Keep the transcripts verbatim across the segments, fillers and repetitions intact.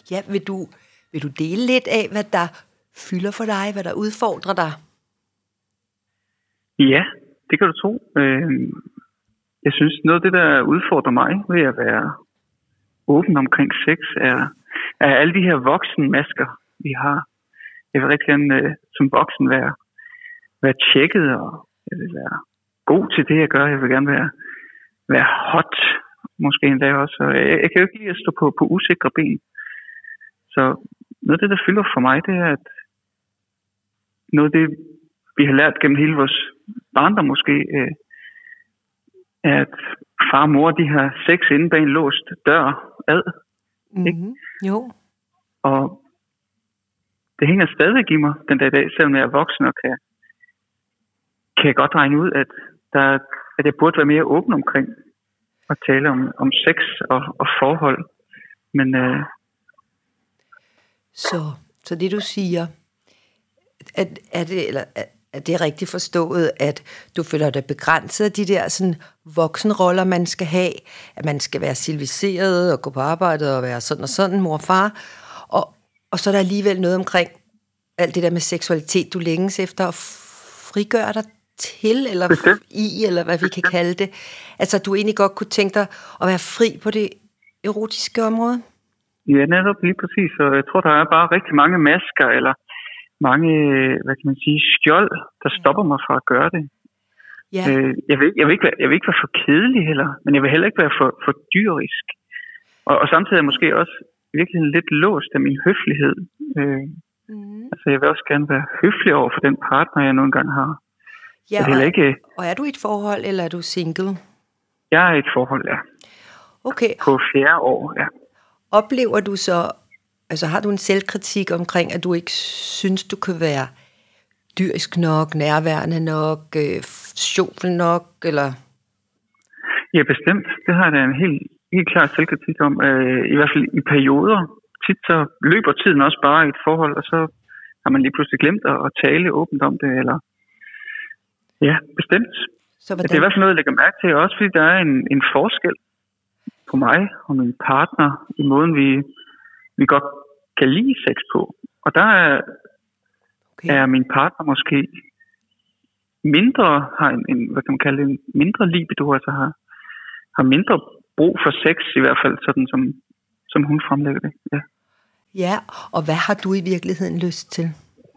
Ja, vil du, vil du dele lidt af, hvad der fylder for dig, hvad der udfordrer dig? Ja, det kan du tro. Øh, jeg synes, noget af det, der udfordrer mig ved at være åben omkring sex, er, er alle de her voksenmasker, vi har. Jeg vil rigtig gerne øh, som voksen være, være tjekket, og jeg vil være god til det, jeg gør. Jeg vil gerne være, være hot, måske endda også. Og jeg, jeg kan jo ikke lide at stå på, på usikre ben. Så noget af det, der fylder for mig, det er, at noget af det, vi har lært gennem hele vores barndom måske, øh, er, at far og mor, de har sex inde bag en låst dør ad. Mm-hmm. Jo. Og det hænger stadig i mig den dag i dag, selvom jeg er voksen og kan, kan jeg godt regne ud, at, der, at jeg burde være mere åben omkring at tale om, om sex og, og forhold. Men øh, så, så det du siger, at, er, det, eller, er det rigtigt forstået, at du føler dig begrænset af de der sådan, voksenroller, man skal have, at man skal være civiliseret og gå på arbejde og være sådan og sådan, mor og far, og, og så er der alligevel noget omkring alt det der med seksualitet, du længes efter at frigøre dig til, eller i, eller hvad vi kan kalde det. Altså, du egentlig godt kunne tænke dig at være fri på det erotiske område? Ja, netop lige præcis. Og jeg tror, der er bare rigtig mange masker, eller mange, hvad kan man sige, skjold, der stopper mig fra at gøre det. Ja. Øh, jeg, vil, jeg, vil ikke være, jeg vil ikke være for kedelig heller, men jeg vil heller ikke være for, for dyrisk. Og, og samtidig er jeg måske også virkelig lidt låst af min høflighed. Øh, mm. Altså, jeg vil også gerne være høflig over for den partner, jeg nu engang har. Ja, og, ikke... ikke... og er du i et forhold, eller er du single? Jeg er i et forhold, ja. Okay. På fjerde år, ja. Oplever du så, altså har du en selvkritik omkring, at du ikke synes, du kan være dyrisk nok, nærværende nok, øh, sjovl nok, eller? Ja, bestemt. Det har jeg da en helt, helt klar selvkritik om. Øh, I hvert fald i perioder. Tit så løber tiden også bare i et forhold, og så har man lige pludselig glemt at, at tale åbent om det, eller... Ja, bestemt. Så det er i hvert fald noget, jeg lægger mærke til, også fordi der er en, en forskel på mig og min partner, i måden vi, vi godt kan lide sex på. Og der er, okay. er min partner måske mindre, har en, en, hvad kan man kalde det, en mindre libido, altså har, har mindre brug for sex, i hvert fald sådan som, som hun fremlægger det. Ja. Ja, og hvad har du i virkeligheden lyst til?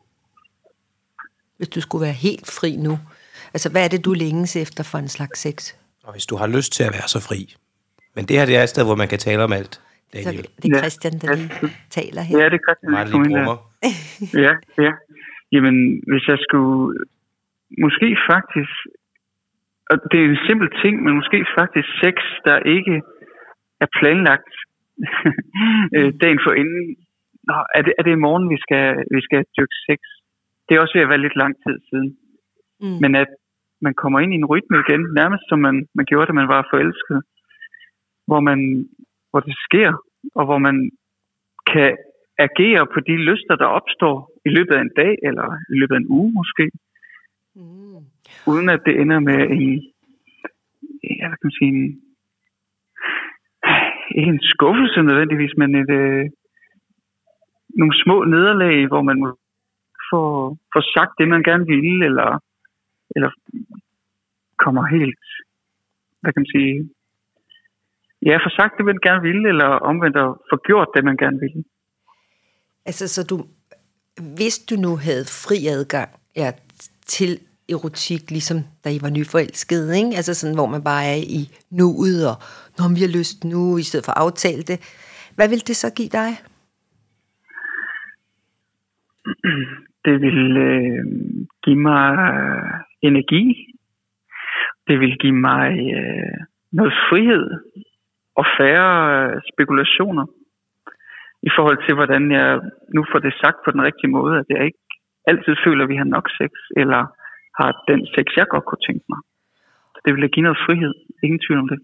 Hvis du skulle være helt fri nu. Altså, hvad er det, du længes efter for en slags sex? Og hvis du har lyst til at være så fri. Men det her, det er et sted, hvor man kan tale om alt. Så det er Christian, der lige ja. taler her. Ja, det er Christian. Meget lige brummer. Ja, ja. Jamen, hvis jeg skulle... Måske faktisk... Og det er en simpel ting, men måske faktisk sex, der ikke er planlagt dagen for inden. Nå, er det, er det i morgen, vi skal, vi skal dyrke sex? Det er også ved at være lidt lang tid siden. Mm. Men at man kommer ind i en rytme igen, nærmest som man, man gjorde, da man var forelsket. Hvor, man, hvor det sker, og hvor man kan agere på de lyster, der opstår i løbet af en dag, eller i løbet af en uge måske. Mm. Uden at det ender med en, ja, hvad kan man sige, en, ikke en skuffelse nødvendigvis, men et, øh, nogle små nederlag, hvor man må få, få sagt det, man gerne vil, eller, eller kommer helt, hvad kan man sige, ja, få sagt det, man gerne vil, eller omvendt at få gjort det, man gerne vil. Altså, så du, hvis du nu havde fri adgang ja, til erotik, ligesom da I var nyforelskede, ikke? Altså sådan, hvor man bare er i nuet, og når vi har lyst nu, i stedet for at aftale det, hvad vil det så give dig? Det vil øh, give mig øh, energi. Det vil give mig øh, noget frihed og færre øh, spekulationer i forhold til, hvordan jeg nu får det sagt på den rigtige måde, at jeg ikke altid føler, at vi har nok sex, eller har den sex, jeg godt kunne tænke mig. Det vil give noget frihed. Ingen tvivl om det.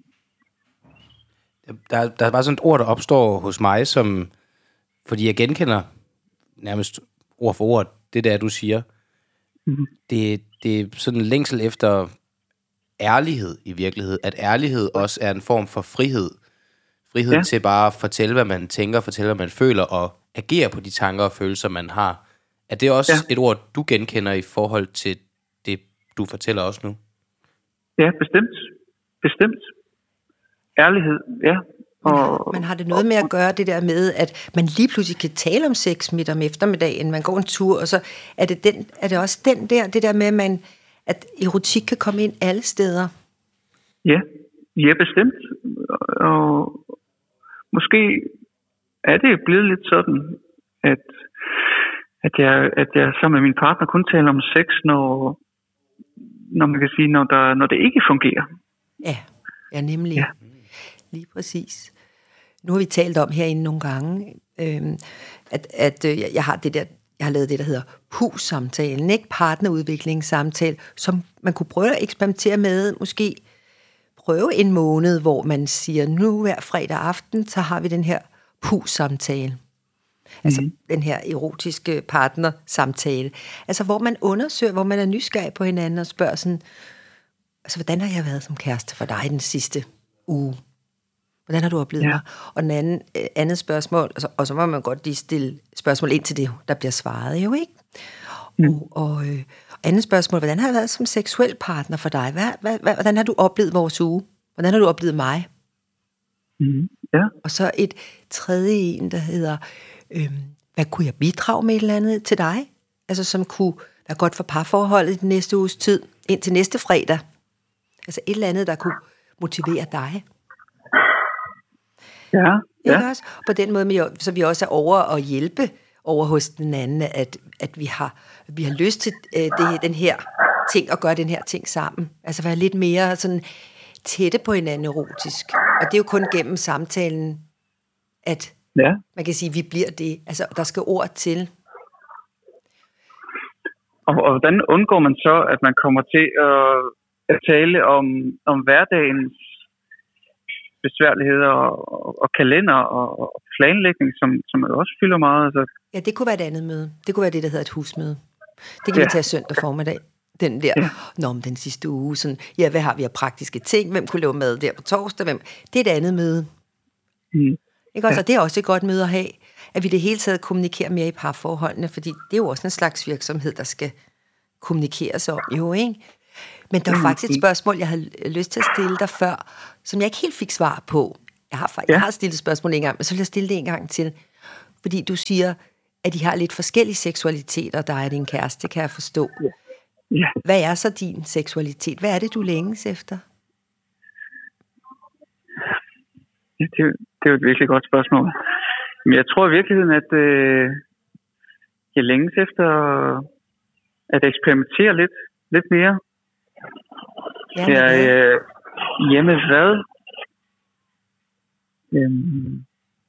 Der, der er bare sådan et ord, der opstår hos mig, som, fordi jeg genkender nærmest ord for ord, det der, du siger. Mm-hmm. Det, det er sådan en længsel efter ærlighed i virkeligheden. At ærlighed også er en form for frihed. Friheden Ja. til bare at fortælle, hvad man tænker, fortælle, hvad man føler, og agere på de tanker og følelser, man har. Er det også Ja. et ord, du genkender i forhold til det, du fortæller os nu? Ja, bestemt. Bestemt. Ærlighed, ja. Men, Og, har, men har det noget med at gøre det der med, at man lige pludselig kan tale om sex midt om eftermiddagen, man går en tur, og så er det, den, er det også den der, det der med, at, man, at erotik kan komme ind alle steder? Ja, ja, bestemt. Og måske er det blevet lidt sådan, at, at, jeg, at jeg sammen med min partner kun taler om sex, når, når man kan sige, når, der, når det ikke fungerer. Ja, ja nemlig. Ja. Lige præcis. Nu har vi talt om herinde nogle gange, øhm, at, at øh, jeg har det der, jeg har lavet det, der hedder P U S-samtalen, ikke? Partnerudviklingssamtale, som man kunne prøve at eksperimentere med, måske prøve en måned, hvor man siger, nu hver fredag aften, så har vi den her P U S-samtale. Altså mm-hmm. den her erotiske partnersamtale. Altså hvor man undersøger, hvor man er nysgerrig på hinanden og spørger sådan, altså hvordan har jeg været som kæreste for dig den sidste uge? Hvordan har du oplevet ja. mig? Og den anden, øh, andet spørgsmål, og så, og så må man godt lige stille spørgsmål ind til det, der bliver svaret jo, ikke? Mm. Og, og øh, andet spørgsmål, hvordan har jeg været som seksuel partner for dig? Hvad, hvad, hvad, hvordan har du oplevet vores uge? Hvordan har du oplevet mig? Mm. Ja. Og så et tredje en, der hedder, øh, hvad kunne jeg bidrage med et eller andet til dig? Altså som kunne være godt for parforholdet i den næste uges tid, indtil næste fredag. Altså et eller andet, der kunne motivere dig. Ja, ja. Også? På den måde, så vi også er over at hjælpe over hos den anden, at, at vi har, vi har lyst til øh, det, den her ting, og gøre den her ting sammen. Altså være lidt mere sådan tætte på hinanden erotisk. Og det er jo kun gennem samtalen, at ja. man kan sige, at vi bliver det. Altså, der skal ord til. Og, og hvordan undgår man så, at man kommer til at, at tale om, om hverdagens besværligheder og, og, og kalender og, og planlægning, som, som også fylder meget. Altså. Ja, det kunne være et andet møde. Det kunne være det, der hedder et husmøde. Det kan ja. vi tage søndag formiddag. Den der, ja. Nå, om den sidste uge, sådan, ja, hvad har vi af praktiske ting? Hvem kunne lave mad der på torsdag? Hvem? Det er et andet møde. Mm. Ikke også? Ja. Og det er også et godt møde at have, at vi det hele taget kommunikerer mere i parforholdene, fordi det er jo også en slags virksomhed, der skal kommunikeres om, jo, ikke? Men der var faktisk et spørgsmål, jeg havde lyst til at stille dig før, som jeg ikke helt fik svar på. Jeg har, jeg har stillet spørgsmål en gang, men så vil jeg stille det en gang til. Fordi du siger, at de har lidt forskellige seksualiteter, dig og din kæreste, kan jeg forstå. Ja. Ja. Hvad er så din seksualitet? Hvad er det, du længes efter? Ja, det, det er jo et virkelig godt spørgsmål. Men jeg tror i virkeligheden, at øh, jeg længes efter at eksperimentere lidt, lidt mere. Jamen, jeg, øh, hjemme hvad? Øhm,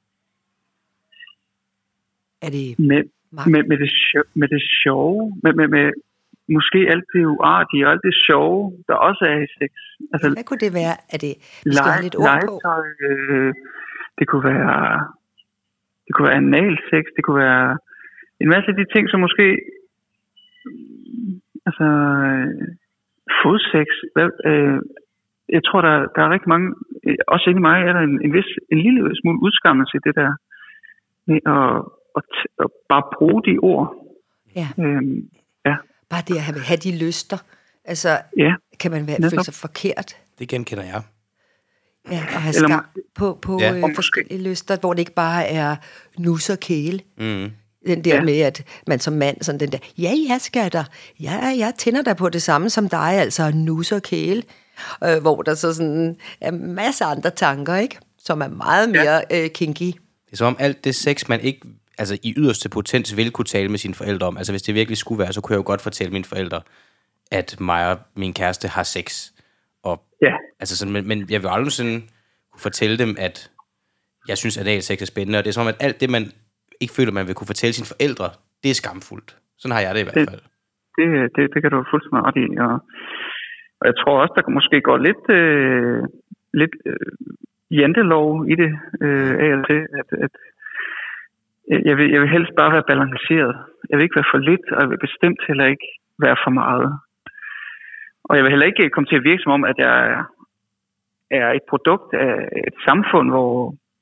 er det med, med, med, det sjove, med det sjove, med, med, med måske alt det uartige og alt det sjove, der også er i sex. Altså, ja, hvad kunne det være? Er det, vi skal have lidt ord på? Legetøj, øh, det kunne være det kunne være analsex, det kunne være en masse af de ting, som måske altså fodsex. Øh, jeg tror, der, der er rigtig mange, også inde i mig, er der en, en, vis, en lille smule udskammelse i det der med at, at, at bare bruge de ord. Ja. Øhm, ja. Bare det at have, have de lyster. Altså, ja. kan man være, føle sig forkert? Det genkender jeg. Ja, og have skam på, på ja. øh, forskellige lyster, hvor det ikke bare er nus og kæle. Mm. Den der ja. med, at man som mand, sådan den der, ja, ja, skatter, ja, jeg tænder dig på det samme som dig, altså nus og kæle, øh, hvor der så sådan er masser af andre tanker, ikke? Som er meget mere ja. øh, kinky. Det er som om alt det sex, man ikke altså i yderste potens vil kunne tale med sine forældre om. Altså hvis det virkelig skulle være, så kunne jeg jo godt fortælle mine forældre, at mig og min kæreste har sex. Og, ja. altså sådan, men, men jeg vil aldrig sådan kunne fortælle dem, at jeg synes, at analsex er spændende. Og det er som om, at alt det, man ikke føler, man vil kunne fortælle sine forældre, det er skamfuldt. Sådan har jeg det i hvert det, fald. Det, det, det kan du fuldstændig ret i. Og, og jeg tror også, der måske går lidt, øh, lidt øh, jantelov i det øh, af og til, at, at jeg vil, jeg vil helst bare være balanceret. Jeg vil ikke være for lidt, og jeg vil bestemt heller ikke være for meget. Og jeg vil heller ikke komme til at virke som om, at jeg er et produkt af et samfund, hvor,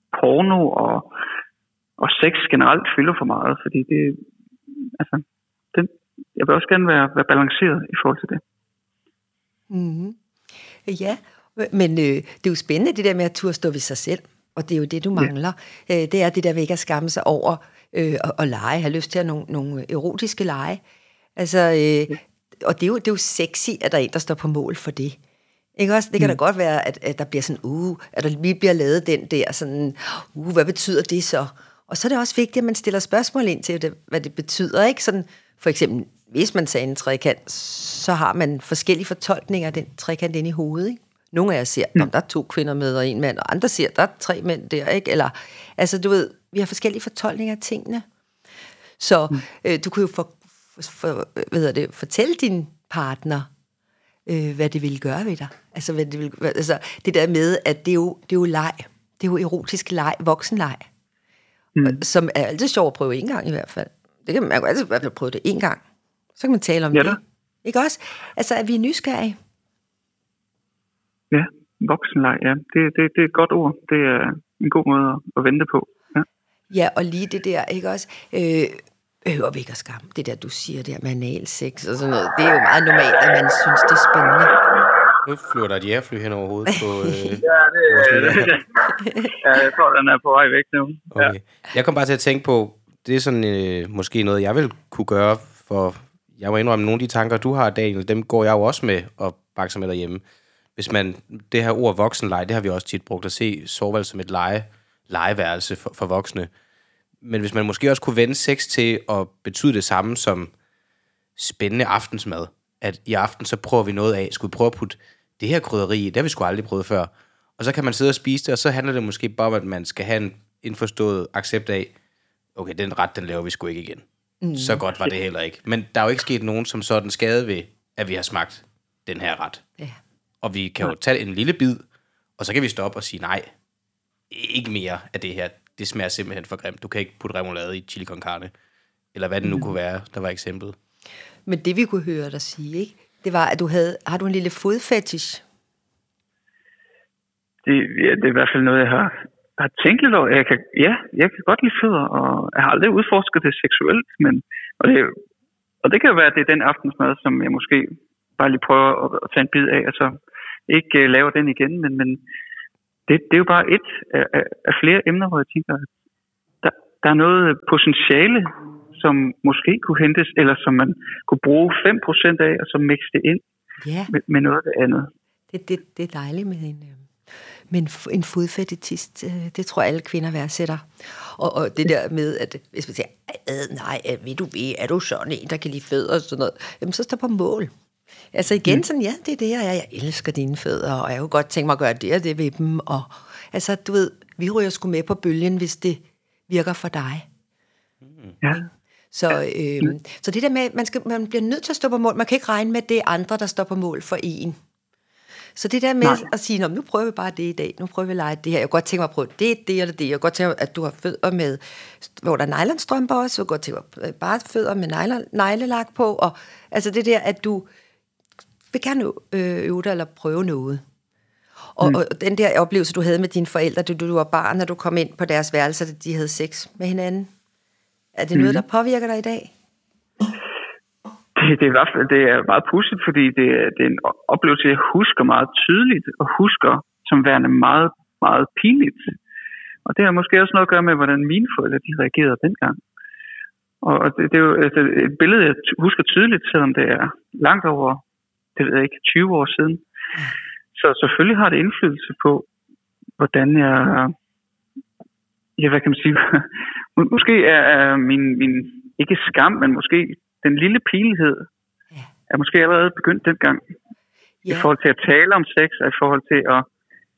porno og, og sex generelt fylder for meget, fordi det, altså, det, jeg vil også gerne være, være balanceret i forhold til det. Mm-hmm. Ja, men øh, det er jo spændende det der med at turde stå ved sig selv, og det er jo det, du mangler. Ja. Øh, det er det der ved ikke at skamme sig over øh, og, og lege, have lyst til at have nogle, nogle erotiske lege. Altså, øh, og det er, jo, det er jo sexy, at der er en, der står på mål for det. Ikke også? Det kan mm. da godt være, at, at der bliver sådan, uh, at der lige bliver lavet den der, sådan, uh, hvad betyder det så? Og så er det også vigtigt, at man stiller spørgsmål ind til, det, hvad det betyder, ikke? Sådan, for eksempel, hvis man sagde en trekant, så har man forskellige fortolkninger af den trekant inde i hovedet, ikke? Nogle af jer siger, mm. der er to kvinder med og en mand, og andre siger, der er tre mænd der, ikke? Eller, altså, du ved, vi har forskellige fortolkninger af tingene. Så mm. øh, du kunne jo for, for, for, hvad hedder det, fortælle din partner, øh, hvad det ville gøre ved dig. Altså, hvad det, ville, altså, det der med, at det er jo, det er jo leg. Det er jo erotisk leg, voksenleg. Mm. Som er altid sjov at prøve en gang i hvert fald. Det kan man, man kan altid i hvert fald prøve det en gang. Så kan man tale om ja, det. Ikke også? Altså, er vi nysgerrige? Ja, voksenleg, ja. Det, det, det er et godt ord. Det er en god måde at vente på. Ja, ja, og lige det der, ikke også? Øh, øver vi ikke at skamme. Det der, du siger, det er analsex og sådan noget. Det er jo meget normalt, at man synes, det er spændende. Nu flyver der et jægerfly hen over hovedet på... Øh, ja, det er det. Ja, jeg tror, den er på vej væk nu. Okay. Ja. Jeg kom bare til at tænke på, det er sådan øh, måske noget, jeg vil kunne gøre, for jeg må indrømme, nogle af de tanker, du har, Daniel, dem går jeg jo også med og bakser med derhjemme. Hvis man, det her ord voksenleje, det har vi også tit brugt at se soveværel som et lege, legeværelse for, for voksne. Men hvis man måske også kunne vende sex til at betyde det samme som spændende aftensmad, at i aften så prøver vi noget af, skulle vi prøve at putte det her krydderi i, det har vi sgu aldrig prøvet før. Og så kan man sidde og spise det, og så handler det måske bare om, at man skal have en indforstået accept af, okay, den ret, den laver vi sgu ikke igen. Mm. Så godt var det heller ikke. Men der er jo ikke sket nogen som sådan skade ved, at vi har smagt den her ret. Yeah. Og vi kan jo tage en lille bid, og så kan vi stoppe og sige, nej, ikke mere af det her. Det smager simpelthen for grimt. Du kan ikke putte remoulade i chili con carne. Eller hvad det nu mm. kunne være, der var eksemplet. Men det vi kunne høre dig sige, ikke? Det var, at du havde, har du en lille fodfetish? Det, ja, det er i hvert fald noget, jeg har, har tænkt lidt over. Jeg kan, ja, jeg kan godt lide fødder, og jeg har aldrig udforsket det seksuelt, men, og, det, og det kan jo være, at det er den aftensmad, som jeg måske bare lige prøver at, at tage en bid af, og så ikke uh, laver den igen, men, men det, det er jo bare et af, af, af flere emner, hvor jeg tænker, at der, der er noget potentiale, som måske kunne hentes, eller som man kunne bruge fem procent af, og så mixe det ind ja. med, med noget af det andet. Det, det, det er dejligt med en, med en, en fodfetitist. Det tror jeg, alle kvinder værdsætter. Og, og det der med, at hvis man siger, nej, ved du ved, er du sådan en, der kan lide fødder og sådan noget, jamen så står på mål. Altså igen, sådan, ja, det er det, og jeg, jeg elsker dine fødder, og jeg kunne godt tænke mig at gøre det og det ved dem. Og, altså, du ved, vi ryger sgu med på bølgen, hvis det virker for dig. Ja. Så, øh, mm. så det der med, man, skal, man bliver nødt til at stå på mål. Man kan ikke regne med, at det er andre, der står på mål for en. Så det der med Nej. at sige, nu prøver vi bare det i dag, nu prøver vi at lege det her. Jeg kunne godt tænke mig at prøve det, det eller det. Jeg kunne godt tænke mig, at du har fødder med, hvor der er nylonstrømper også. Jeg kunne godt tænke mig bare fødder med nylon, neglelak på. Og, altså det der, at du vil gerne øve dig eller prøve noget. Og, mm. og den der oplevelse, du havde med dine forældre, du, du var barn, når du kom ind på deres værelse, at de havde sex med hinanden. Er det noget, mm. der påvirker dig i dag? Det, det, er, i hvert fald, det er meget pudsigt, fordi det, det er en oplevelse, jeg husker meget tydeligt, og husker som værende meget, meget pinligt. Og det har måske også noget at gøre med, hvordan mine forældre de reagerede dengang. Og det, det er jo altså, et billede, jeg husker tydeligt, selvom det er langt over, det ved jeg ikke, tyve år siden. Så selvfølgelig har det indflydelse på, hvordan jeg... Ja, hvad kan man sige? Måske er min, min, ikke skam, men måske den lille pinlighed, ja. er måske allerede begyndt dengang. Ja. I forhold til at tale om sex, og i forhold til at,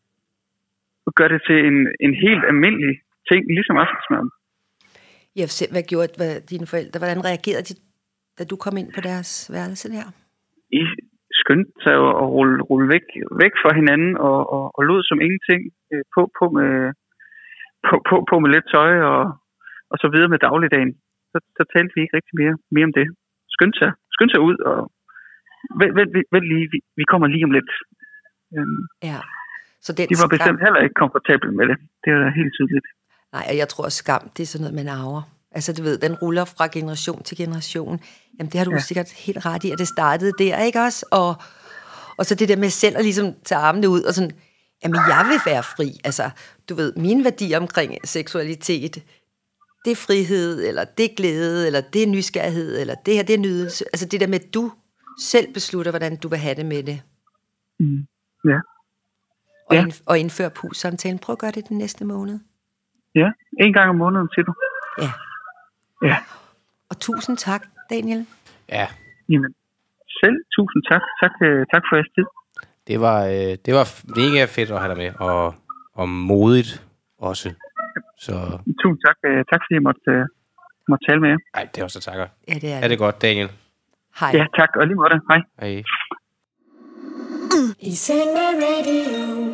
at gøre det til en, en helt almindelig ting, ligesom aftensmaden. Ja, hvad gjorde hvad, dine forældre? Hvordan reagerede de, da du kom ind på deres værelse der? I skyndte sig at rulle, rulle væk, væk fra hinanden, og, og, og lod som ingenting på, på med... På, på, på med lidt tøj og, og så videre med dagligdagen. Så, så talte vi ikke rigtig mere, mere om det. Skynd sig, skynd sig ud, og vent, vent, vent lige, vi, vi kommer lige om lidt. Um. Ja, Så den de var bestemt skam, heller ikke komfortable med det. Det er da helt tydeligt. nej, og jeg tror, at skam, det er sådan noget, man arver. Altså, du ved, den ruller fra generation til generation. Jamen, det har du ja. sikkert helt ret i, at det startede der, ikke også? Og, og så det der med selv at ligesom tage armene ud og sådan, jamen, jeg vil være fri. Altså, du ved, mine værdier omkring seksualitet, det er frihed, eller det er glæde, eller det er nysgerrighed, eller det her, det er nydelse. Altså, det der med, at du selv beslutter, hvordan du vil have det med det. Mm. Ja. Og, ja. indf- og indføre pus-samtalen. Prøv at gøre det den næste måned. Ja, en gang om måneden, siger du. Ja. Ja. Og tusind tak, Daniel. Ja. Jamen, selv tusind tak. Tak, tak for jeres tid. Det var, øh, det var mega fedt at have dig med, og, og modigt også. Så... Tusind tak. Tak fordi jeg måtte, måtte tale med jer. Ej, det er også takker. Ja, det er det. Er det godt, Daniel? Hej. Ja, tak. Og lige måde. Hej. Hej. I seng med radio.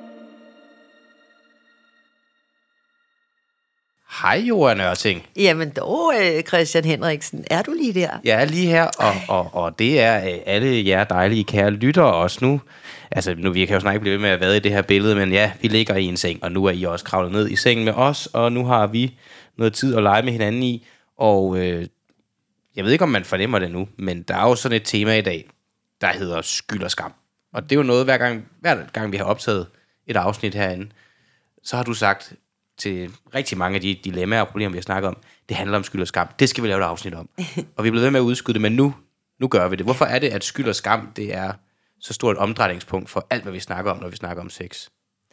Hej, Johan Ørting. Jamen dog, Christian Henriksen, er du lige der? Jeg er lige her, og, og, og det er alle jer dejlige kære lyttere også nu. Altså, nu vi kan jo snart ikke blive ved med at være i det her billede, men ja, vi ligger i en seng, og nu er I også kravlet ned i sengen med os, og nu har vi noget tid at lege med hinanden i, og øh, jeg ved ikke, om man fornemmer det nu, men der er jo sådan et tema i dag, der hedder skyld og skam. Og det er jo noget, hver gang, hver gang vi har optaget et afsnit herinde, så har du sagt til rigtig mange af de dilemmaer og problemer, vi har snakket om, det handler om skyld og skam. Det skal vi lave et afsnit om. Og vi er blevet ved med at udskyde det, men nu, nu gør vi det. Hvorfor er det, at skyld og skam, det er så stort et omdrejningspunkt for alt, hvad vi snakker om, når vi snakker om sex?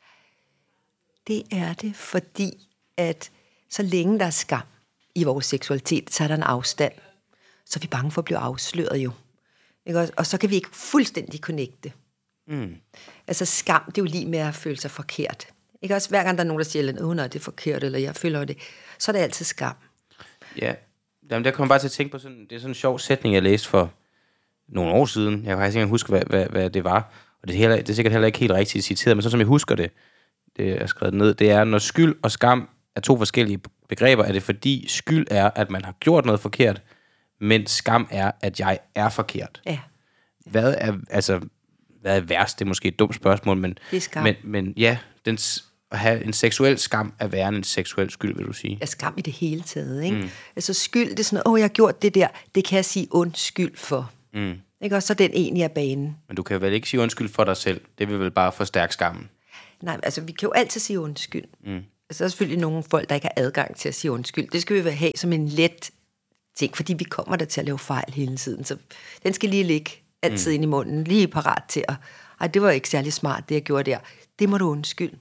Det er det, fordi at så længe der er skam i vores seksualitet, så er der en afstand. Så er vi bange for at blive afsløret jo. Ikke? Og så kan vi ikke fuldstændig connecte. Mm. Altså skam, det er jo lige med at føle sig forkert. Ikke også hver gang der er nogen, der siger, at oh, nej, det er forkert, eller jeg føler det, så er det altid skam. Ja, jamen, der kommer bare til at tænke på sådan, det er sådan en sjov sætning, jeg læste for nogle år siden. Jeg kan faktisk ikke huske, hvad, hvad, hvad det var. Og det er, heller, det er sikkert heller ikke helt rigtigt citeret, men sådan som jeg husker det, det er skrevet ned, det er, når skyld og skam er to forskellige begreber, er det fordi skyld er, at man har gjort noget forkert, men skam er, at jeg er forkert. Ja. Hvad er, altså, hvad er værst? Det er måske et dumt spørgsmål, men, det er skam. men, men ja, den, at have en seksuel skam er værre end en seksuel skyld, vil du sige? Ja, skam i det hele taget, ikke? Mm. Altså skyld, det er sådan, åh, oh, jeg har gjort det der, det kan jeg sige undskyld for. Mm. Ikke? Og så den egentlig er banen. Men du kan vel ikke sige undskyld for dig selv? Det vil vel bare forstærke skammen? Nej, altså vi kan jo altid sige undskyld. Mm. Altså der er selvfølgelig nogle folk, der ikke har adgang til at sige undskyld. Det skal vi have som en let ting, fordi vi kommer der til at lave fejl hele tiden. Så den skal lige ligge altid mm. ind i munden, lige parat til at, ej, det var ikke særlig smart, det jeg gjorde der. Det må du undskylde.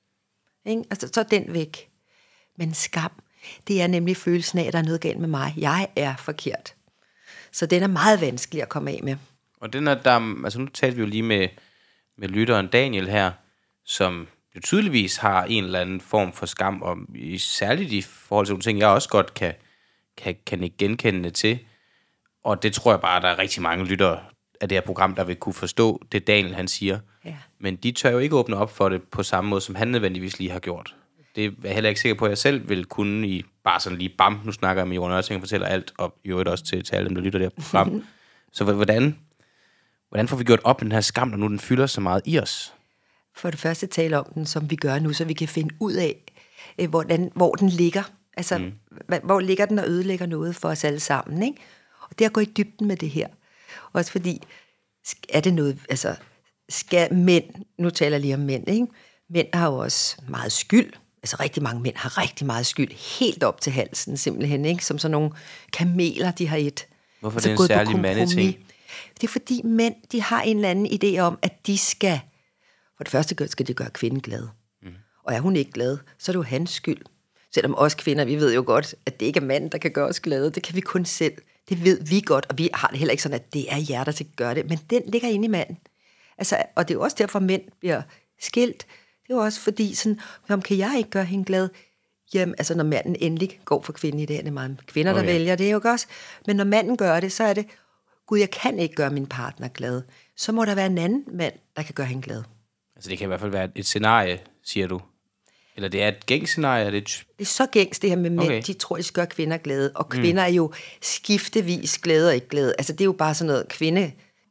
Ikke? Altså, så er den væk. Men skam, det er nemlig følelsen af, at der er noget galt med mig. Jeg er forkert. Så den er meget vanskelig at komme af med. Og den er der, altså nu talte vi jo lige med, med lytteren Daniel her, som jo tydeligvis har en eller anden form for skam, og i, særligt i forhold til nogle ting, jeg også godt kan, kan, kan ikke genkende til. Og det tror jeg bare, der er rigtig mange lyttere af det her program, der vil kunne forstå det, Daniel han siger. Ja. Men de tør jo ikke åbne op for det på samme måde, som han nødvendigvis lige har gjort. Det er jeg heller ikke sikker på, at jeg selv vil kunne i bare sådan lige bam, nu snakker jeg med Johan Ørting og fortæller alt, og i øvrigt også til, til alle dem, der lytter der program. Så hvordan, hvordan får vi gjort op med den her skam, når nu den fylder så meget i os? For det første tale om den, som vi gør nu, så vi kan finde ud af, hvordan, hvor den ligger. Altså, mm. hvor ligger den og ødelægger noget for os alle sammen, ikke? Og det at gå i dybden med det her. Også fordi, er det noget, altså, skal mænd, nu taler jeg lige om mænd, ikke? Mænd har jo også meget skyld. Altså rigtig mange mænd har rigtig meget skyld, helt op til halsen simpelthen, ikke? Som sådan nogle kameler, de har et. Hvorfor altså, det er en særlig mandeting? Det er fordi mænd, de har en eller anden idé om, at de skal, for det første skal de gøre kvinden glad. Mm. Og er hun ikke glad, så er det jo hans skyld. Selvom os kvinder, vi ved jo godt, at det ikke er manden, der kan gøre os glade. Det kan vi kun selv. Det ved vi godt, og vi har det heller ikke sådan, at det er jer, der skal gøre det. Men den ligger inde i manden. Altså, og det er jo også derfor, mænd bliver skilt. Det er jo også fordi, sådan, om kan jeg ikke gøre hende glad? Jamen, altså når manden endelig går for kvinden i det, det er meget kvinder, der oh, ja. vælger det, er jo også. Men når manden gør det, så er det, gud, jeg kan ikke gøre min partner glad. Så må der være en anden mand, der kan gøre hende glad. Altså det kan i hvert fald være et scenarie, siger du. Eller det er et gængsscenarie? Det, et... det er så gængs det her med mænd, okay. De tror, de skal gøre kvinder glade. Og kvinder mm. er jo skiftevis glade og ikke glade. Altså det er jo bare sådan noget, kvinde,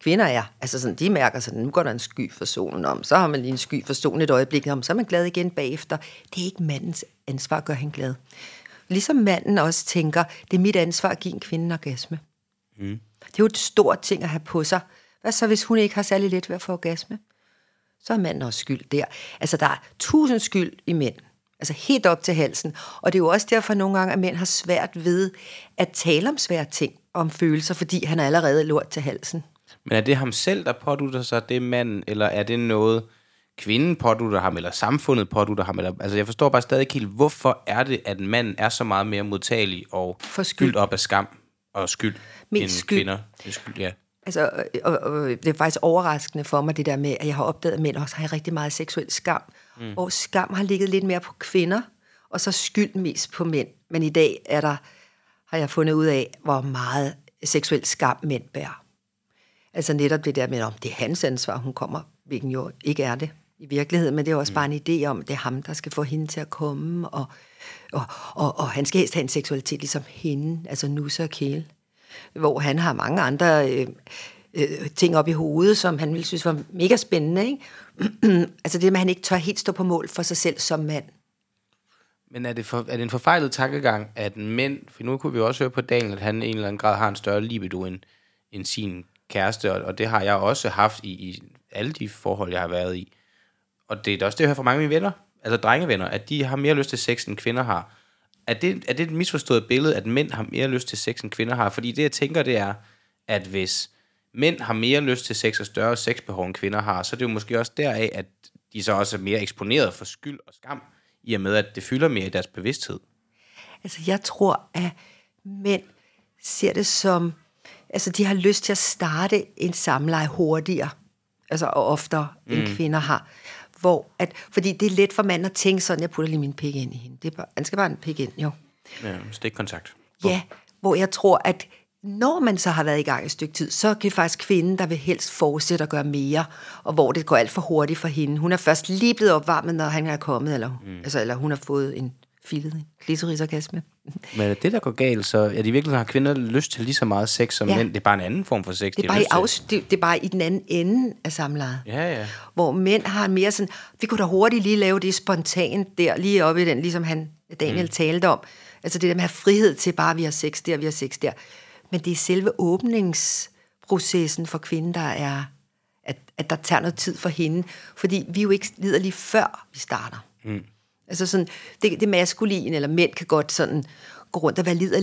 kvinder er. Altså sådan, de mærker sådan, nu går der en sky for solen om, så har man lige en sky for solen et øjeblik om, så er man glad igen bagefter. Det er ikke mandens ansvar at gøre hende glad. Ligesom manden også tænker, det er mit ansvar at give en kvinde en orgasme. Mm. Det er jo et stort ting at have på sig. Hvad så, hvis hun ikke har særlig let ved at få orgasme? Så er manden også skyld der. Altså, der er tusind skyld i mænd. Altså helt op til halsen. Og det er jo også derfor nogle gange, at mænd har svært ved at tale om svære ting, om følelser, fordi han er allerede lort til halsen. Men er det ham selv, der pådutter sig det manden, eller er det noget, kvinden pådutter ham, eller samfundet pådutter ham? Eller, altså jeg forstår bare stadig ikke helt, hvorfor er det, at manden er så meget mere modtagelig og fyldt op af skam og skyld Mest end skyld. kvinder? Det er skyld, ja. Altså, og, og, det er faktisk overraskende for mig, det der med, at jeg har opdaget, at mænd også har rigtig meget seksuel skam. Mm. Og skam har ligget lidt mere på kvinder, og så skyld mest på mænd. Men i dag er der, har jeg fundet ud af, hvor meget seksuel skam mænd bærer. Altså netop det der med, om det er hans ansvar, hun kommer, hvilken jo ikke er det i virkeligheden, men det er også mm. bare en idé om, det er ham, der skal få hende til at komme, og, og, og, og han skal helst have en seksualitet ligesom hende, altså nusse og kæle. Hvor han har mange andre øh, øh, ting op i hovedet, som han ville synes var mega spændende, ikke? Altså det med, at han ikke tør helt stå på mål for sig selv som mand. Men er det, for, er det en forfejlet tankegang, at mænd, for nu kunne vi også høre på Daniel, at han i en eller anden grad har en større libido end, end sin kæreste, og, og det har jeg også haft i, i alle de forhold, jeg har været i. Og det er også det, jeg hører fra mange af mine venner, altså drengevenner, at de har mere lyst til sex, end kvinder har. Er det, er det et misforstået billede, at mænd har mere lyst til sex, end kvinder har? Fordi det, jeg tænker, det er, at hvis mænd har mere lyst til sex og større sexbehov, end kvinder har, så er det jo måske også deraf, at de så også er mere eksponeret for skyld og skam, i og med, at det fylder mere i deres bevidsthed. Altså, jeg tror, at mænd ser det som, altså, de har lyst til at starte en samleje hurtigere, altså, og oftere, mm. end kvinder har. Hvor at, fordi det er let for manden at tænke sådan, jeg putter lige min pik ind i hende. Det er bare, han skal bare en pik ind, jo. Ja, stikkontakt. Ja, hvor jeg tror, at når man så har været i gang et stykke tid, så er det faktisk kvinden, der vil helst fortsætte at gøre mere, og hvor det går alt for hurtigt for hende. Hun er først lige blevet opvarmet, når han er kommet, eller, mm. altså, eller hun har fået en filet, en klitorisorgasme. Men er det, der går galt, så er de virkelig har kvinder lyst til lige så meget sex som ja. mænd? Det er bare en anden form for sex, det er, bare i afs- det, det er bare i den anden ende af samlejet. Ja, ja. Hvor mænd har mere sådan, vi kunne da hurtigt lige lave det spontant der, lige oppe i den, ligesom han, Daniel mm. talte om. Altså det der med at have frihed til bare, vi har sex der, vi har sex der. Men det er selve åbningsprocessen for kvinden, der er, at, at der tager noget tid for hende. Fordi vi jo ikke lider lige før vi starter. Mm. Altså sådan, det, det maskuline, eller mænd kan godt sådan gå rundt og være lider